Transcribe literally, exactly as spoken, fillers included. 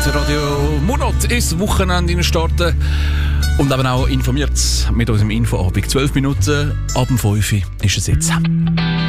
Radio Monat ist Wochenende starten und eben auch informiert mit unserem Infoabend. zwölf Minuten ab dem fünf ist es jetzt.